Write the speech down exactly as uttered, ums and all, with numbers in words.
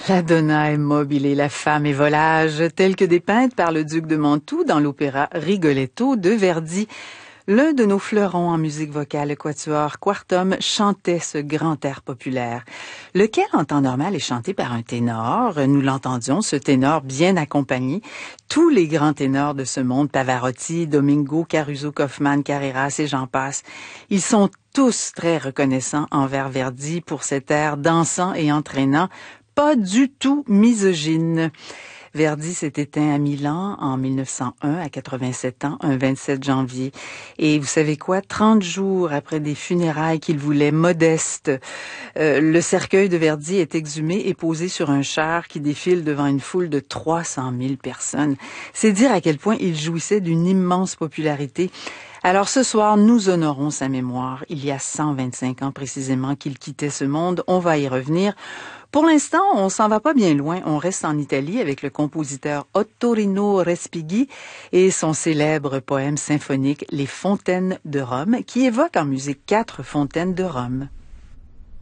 La donna est mobile et la femme est volage, telles que dépeintes par le duc de Mantoue dans l'opéra Rigoletto de Verdi. L'un de nos fleurons en musique vocale, le quatuor Quartum, chantait ce grand air populaire, lequel, en temps normal, est chanté par un ténor. Nous l'entendions, ce ténor bien accompagné. Tous les grands ténors de ce monde, Pavarotti, Domingo, Caruso, Kaufmann, Carreras et j'en passe, ils sont tous très reconnaissants envers Verdi pour cet air dansant et entraînant, pas du tout misogyne. Verdi s'est éteint à Milan en mille neuf cent un, à quatre-vingt-sept ans, un vingt-sept janvier. Et vous savez quoi? trente jours après des funérailles qu'il voulait modestes, euh, le cercueil de Verdi est exhumé et posé sur un char qui défile devant une foule de trois cent mille personnes. C'est dire à quel point il jouissait d'une immense popularité. Alors ce soir, nous honorons sa mémoire. Il y a cent vingt-cinq ans précisément qu'il quittait ce monde. On va y revenir. Pour l'instant, on s'en va pas bien loin. On reste en Italie avec le compositeur Ottorino Respighi et son célèbre poème symphonique Les Fontaines de Rome, qui évoque en musique quatre fontaines de Rome.